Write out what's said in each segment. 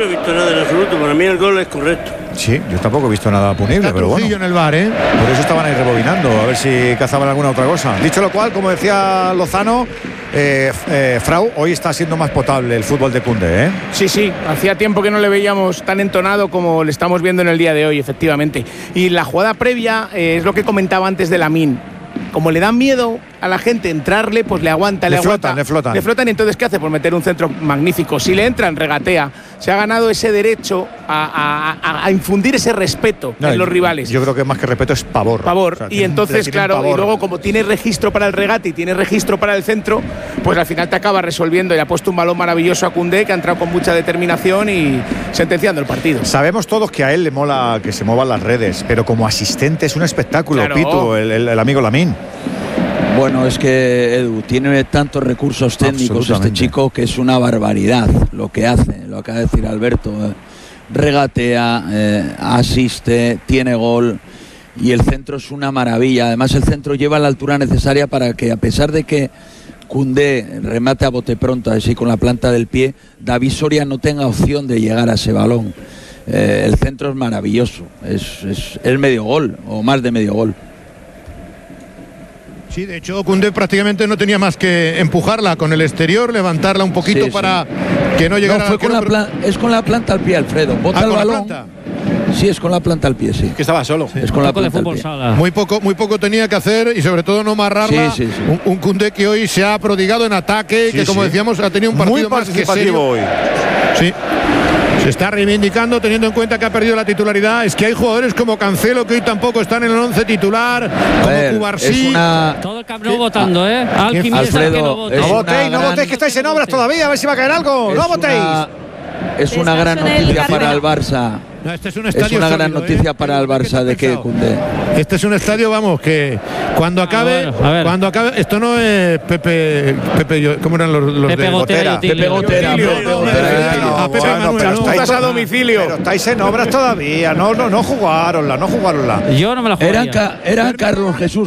no he visto nada en absoluto. Para mí el gol es correcto. Sí, yo tampoco he visto nada punible, Está pero bueno. en el bar, Por eso estaban ahí rebobinando, a ver si cazaban alguna otra cosa. Dicho lo cual, como decía Lozano, Frau, hoy está siendo más potable el fútbol de Koundé, ¿eh? Sí, hacía tiempo que no le veíamos tan entonado como le estamos viendo en el día de hoy, efectivamente. Y la jugada previa es lo que comentaba antes de Lamine. Como le dan miedo a la gente entrarle, pues le aguanta, le flotan. Le flotan, y entonces ¿qué hace? Pues meter un centro magnífico. Si le entran, regatea. Se ha ganado ese derecho a infundir ese respeto en los rivales. Yo creo que más que respeto es pavor. O sea, y entonces, claro, pavor. Y luego como tiene registro para el regate y tiene registro para el centro, pues al final te acaba resolviendo. Y ha puesto un balón maravilloso a Koundé, que ha entrado con mucha determinación y sentenciando el partido. Sabemos todos que a él le mola que se muevan las redes, pero como asistente es un espectáculo, claro. Pitu, el amigo Lamine. Bueno, es que Edu tiene tantos recursos técnicos este chico que es una barbaridad lo que hace, lo acaba de decir Alberto. Regatea, asiste, tiene gol y el centro es una maravilla. Además el centro lleva la altura necesaria para que, a pesar de que Koundé remate a bote pronto, así con la planta del pie, David Soria no tenga opción de llegar a ese balón. El centro es maravilloso, es medio gol o más de medio gol. Sí, de hecho Koundé prácticamente no tenía más que empujarla con el exterior, levantarla un poquito para que no llegara. No, es con la planta al pie, Alfredo. Bota el balón. Sí, es con la planta al pie, sí. Que estaba solo. Sí. Es con la planta al pie. Muy poco tenía que hacer y sobre todo no amarrarla. Sí. Un Koundé que hoy se ha prodigado en ataque, que como decíamos ha tenido un partido muy más que serio hoy. Sí. Se está reivindicando teniendo en cuenta que ha perdido la titularidad. Es que hay jugadores como Cancelo que hoy tampoco están en el 11 titular, como Cubarsí. Todo el Camp Nou votando, ¿eh? Alfredo, no votéis que estáis en obras todavía, a ver si va a caer algo. No votéis. Es una gran noticia para el Barça. No, este es un estadio una gran noticia para el Barça de que Koundé. Este es un estadio, vamos, que cuando acabe, esto no es Pepe, ¿cómo eran los Pepe de Gotera? Pepe Gotera. Estás a domicilio. Pero estáis en obras todavía, no jugaronla. Yo no me la jugaría. Era Carlos Jesús.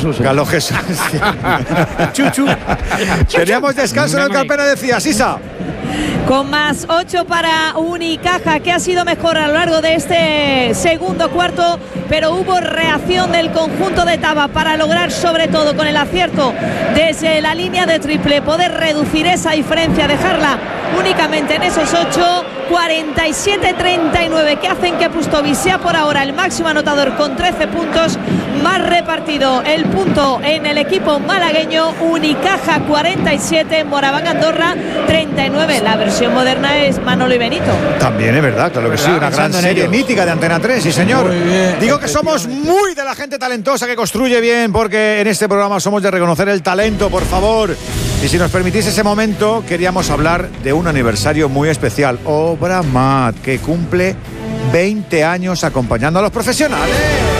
Chuchu. Teníamos descanso en el Calpena, decía Sisa. Con más 8 para Unicaja, que ha sido mejor a lo largo de este segundo cuarto, pero hubo reacción del conjunto de Taba para lograr, sobre todo con el acierto desde la línea de triple, poder reducir esa diferencia, dejarla únicamente en esos 8, 47-39, que hacen que Pustovi sea por ahora el máximo anotador con 13 puntos, más repartido el punto en el equipo malagueño. Unicaja 47, Moraván Andorra 39. La versión moderna es Manolo y Benito. También es verdad, claro que sí, una gran serie mítica de Antena 3, sí señor. Digo que somos muy de la gente talentosa que construye bien, porque en este programa somos de reconocer el talento, por favor. Y si nos permitís ese momento, queríamos hablar de un aniversario muy especial. Obramat, que cumple 20 años acompañando a los profesionales.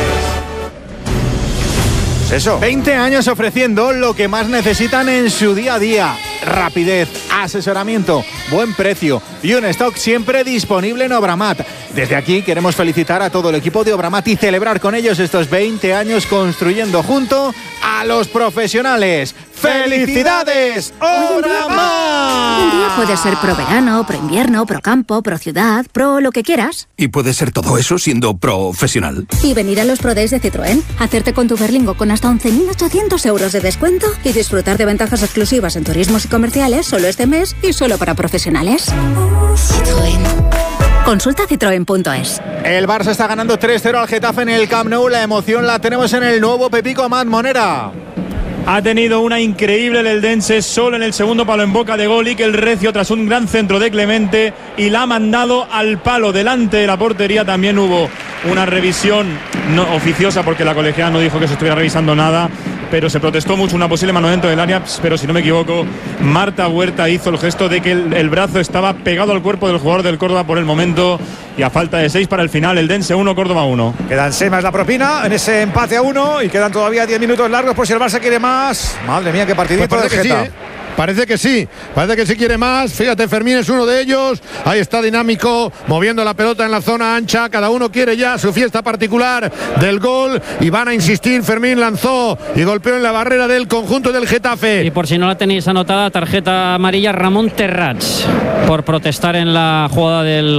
Pues eso. 20 años ofreciendo lo que más necesitan en su día a día. Rapidez, asesoramiento, buen precio y un stock siempre disponible en Obramat. Desde aquí queremos felicitar a todo el equipo de Obramat y celebrar con ellos estos 20 años construyendo junto a los profesionales. ¡Felicidades, Obramat! Un día puede ser pro verano, pro invierno, pro campo, pro ciudad, pro lo que quieras. Y puede ser todo eso siendo profesional. Y venir a los Pro Days de Citroën, hacerte con tu Berlingo con hasta 11.800 euros de descuento y disfrutar de ventajas exclusivas en turismos y comerciales solo este mes y solo para profesionales. Citroën. Consulta citroen.es. El Barça está ganando 3-0 al Getafe en el Camp Nou. La emoción la tenemos en el nuevo Pepico Amat Monera. Ha tenido una increíble el Eldense solo en el segundo palo en boca de gol, y que el Recio tras un gran centro de Clemente y la ha mandado al palo delante de la portería. También hubo una revisión no oficiosa porque la colegiada no dijo que se estuviera revisando nada, pero se protestó mucho una posible mano dentro del área. Pero si no me equivoco, Marta Huerta hizo el gesto de que el brazo estaba pegado al cuerpo del jugador del Córdoba por el momento, y a falta de 6 para el final, Eldense 1, Córdoba 1. Quedan 6 más la propina en ese empate a 1 y quedan todavía 10 minutos largos por si el Barça quiere más. Madre mía, qué partidito pues de Geta. Parece que sí quiere más. Fíjate, Fermín es uno de ellos. Ahí está dinámico, moviendo la pelota en la zona ancha. Cada uno quiere ya su fiesta particular del gol y van a insistir. Fermín lanzó y golpeó en la barrera del conjunto del Getafe. Y por si no la tenéis anotada, tarjeta amarilla Ramón Terrats por protestar en la jugada del